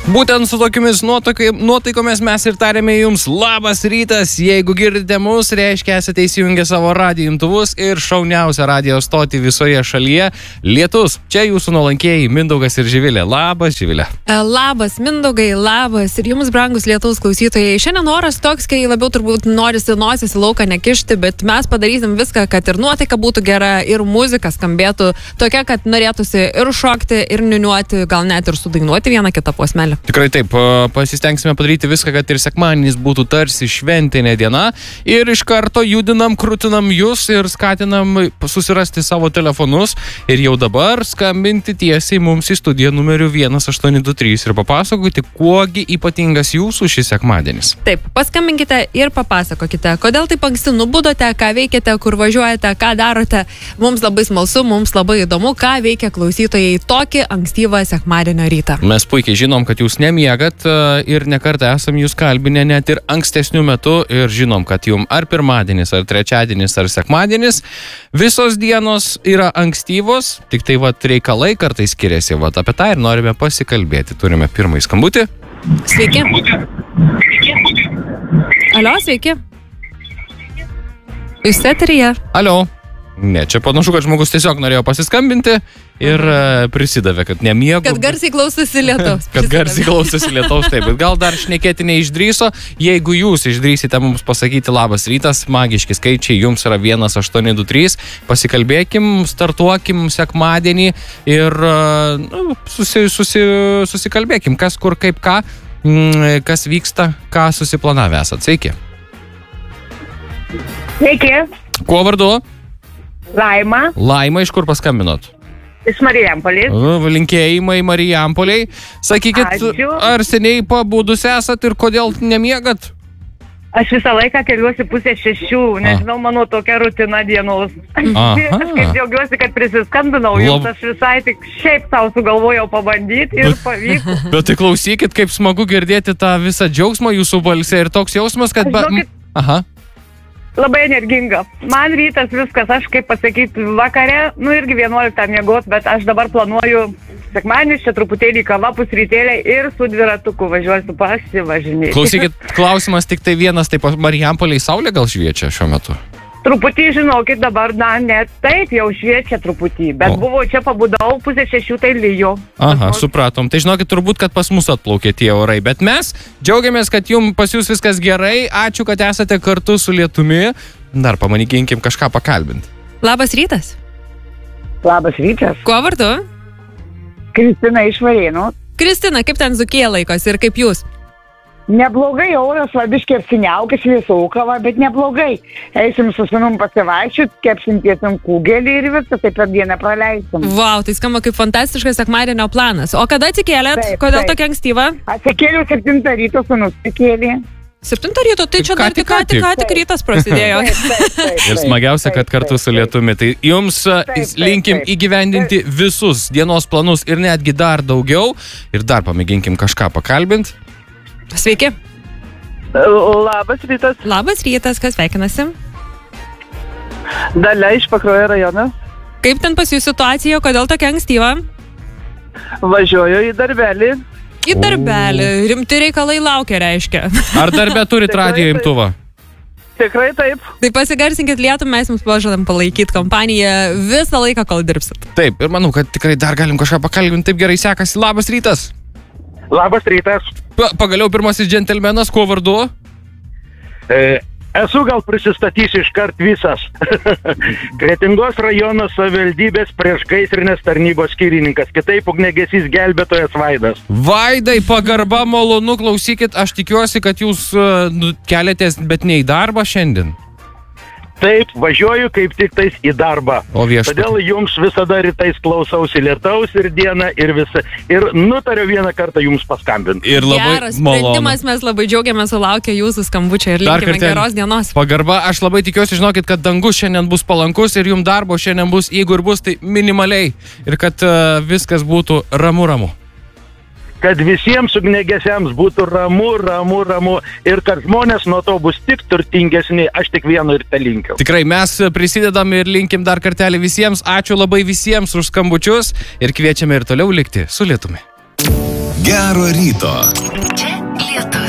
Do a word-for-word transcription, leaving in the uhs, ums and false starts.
Būtent su tokiamis nuotaikomis mes ir tarėme jums labas rytas. Jeigu girdite mus, reiškia esate įsijungę savo radijo imtuvus ir šauniausią radijo stotį visoje šalyje. Lietus. Čia jūsų nuolankieji Mindaugas ir Živilė. Labas, Živilė. Labas, Mindaugai, labas. Ir jums, brangus Lietaus klausytojai. Šiandien oras toks, kai labiau turbūt norisi nosis į lauką nekišti, bet mes padarysim viską, kad ir nuotaika būtų gera, ir muzika skambėtų tokia, kad norėtųsi ir šokti, ir niuniuoti, gal net ir sudainuoti vieną kitą posmelį. Tikrai taip, pasistengsime padaryti viską, kad ir sekmadienis būtų tarsi šventinė diena ir iš karto judinam, krūtinam jūs ir skatinam susirasti savo telefonus ir jau dabar skambinti tiesiai mums į studiją numeriu vienas aštuoni du trys ir papasakoti, kuogi ypatingas jūsų šis sekmadienis. Taip, paskambinkite ir papasakokite, kodėl taip anksti nubudote, ką veikiate, kur važiuojate, ką darote. Mums labai smalsu, mums labai įdomu, ką veikia klausytojai tokį ankstyvą sekmadienio rytą. Mes puikiai žinom, kad jūs nemiegat ir nekartą esam jūs kalbinę net ir ankstesnių metų ir žinom, kad jums ar pirmadienis, ar trečiadienis, ar sekmadienis visos dienos yra ankstyvos, tik tai vat reikalai kartais skiriasi, vat apie tą ir norime pasikalbėti. Turime pirmąjį skambutį. Sveiki. Alio, sveiki. Jūs eteryje? Alio. Ne, čia panašu, kad žmogus tiesiog norėjo pasiskambinti ir uh, prisidavė, kad nemiegu. Kad garsiai klausosi Lietaus. Kad garsiai klausosi Lietaus, taip. Bet gal dar šnekėti neišdrįso. Jeigu jūs išdrįsite mums pasakyti labas rytas, magiški skaičiai jums yra vienas aštuoni du trys. Pasikalbėkim, startuokim sekmadienį ir uh, nu, susi, susi, susikalbėkim, kas kur kaip ką, mm, kas vyksta, ką susiplanavę esat. Sveiki. Sveiki. Kuo vardu? Laima. Laima, iš kur paskambinot? Iš Marijampolės. Linkėjimai Marijampoliai. Sakykit, Ačiū. Ar seniai pabudus esat ir kodėl nemiegat? Aš visą laiką keliuosi pusę šešių, nežinau, mano tokia rutina dienos. Aš kaip džiaugiuosi, kad prisiskambinau, jums Lab... aš visai tik šiaip savo sugalvojau pabandyti ir pavyko. Bet tai klausykit, kaip smagu girdėti tą visą džiaugsmą jūsų balse ir toks jausmas, kad... Aš žinokit, Aha. Labai energinga. Man rytas viskas, aš kaip pasakyti, vakare, nu irgi vienuoliktą miegot, bet aš dabar planuoju sekmadienis, čia truputėlį kava, pusrytėlė ir su dviratuku važiuosiu pasivažinėti. Klausykit, klausimas tik tai vienas, taip Marijampoliai saulė gal šviečia šiuo metu? Truputį, žinokit, dabar, na, net taip jau šviečia truputį, bet o. Buvo čia pabudau, pusė šešių tai lyjo. Aha, supratom. Tai žinokit, turbūt, kad pas mus atplaukė tie orai, bet mes džiaugiamės, kad jums pas jūs viskas gerai. Ačiū, kad esate kartu su Lietumi. Dar pamanikinkim kažką pakalbinti. Labas rytas. Labas rytas. Kuo vardu? Kristina iš Varėnų. Kristina, kaip ten Dzūkija laikosi ir kaip jūs? Neblogai, oras labiškai apsiniaukęs, vėsaukava, bet neblogai. Eisim su sūnum pasivaikščiot, kepsim pietum kugelį ir viską taip per dieną praleisim. Vau, tai skamba kaip fantastiškas sekmadienio planas. O kada atsikėlėt? Taip, Kodėl taip. tokia ankstyva? Atsikėliau septintą ryto, sūnus atsikėlė. Septintą ryto, tai čia Ką dar tik, tik ką tik, ką tik taip. rytas prasidėjo. Taip, taip, taip, Ir smagiausia, kad kartu su Lietumi. Tai jums taip, linkim taip. įgyvendinti visus dienos planus ir netgi dar daugiau. Ir dar pamėginkim kažką pakalbinti. Sveiki. Labas rytas. Labas rytas, kas sveikinasi? Dalia iš Pakruojo rajono. Kaip ten pas jūs situacija, kodėl tokia ankstyva? Važiuoju į darbelį. Į darbelį. Rimti reikalai laukia, reiškia. Ar darbe turit Tikrai radijo taip. imtuvą? Tikrai taip. Tai pasigarsinkit Lietų, mes jums pažadam palaikyti kompaniją visą laiką, kol dirbsit. Taip, ir manau, kad tikrai dar galim kažką pakalbinti. Taip gerai sekasi. Labas rytas. Labas rytas. Pa, pagaliau pirmasis džentelmenas, kuo vardu? E, esu gal prisistatysiu iškart visas. Kretingos rajono savivaldybės priešgaisrinės tarnybos skyrininkas, kitaip ugniagesys gelbėtojas Vaidas. Vaidai, pagarba, malonu, klausykit, aš tikiuosi, kad jūs uh, nu, keliatės, bet ne į darbą šiandien. Taip, važiuoju kaip tik tais į darbą. O viešpatie. Todėl jums visada rytais klausausi Lietaus ir dieną ir visą. Ir nutariu vieną kartą jums paskambinti. Ir labai Geras malonu. sprendimas, mes labai džiaugiamės sulaukę jūsų skambučio ir Dar linkime kartelį. geros dienos. Pagarba, aš labai tikiuosi, žinokit, kad dangus šiandien bus palankus ir jums darbo šiandien bus, jeigu ir bus, tai minimaliai. Ir kad uh, viskas būtų ramu ramu. Kad visiems ugniagesiams būtų ramu, ramu, ramu ir kad žmonės nuo to bus tik turtingesni, aš tik vieno ir te linkiu. Tikrai mes prisidedam ir linkim dar kartelį visiems. Ačiū labai visiems už skambučius ir kviečiame ir toliau likti su Lietumi. Gero ryto. Čia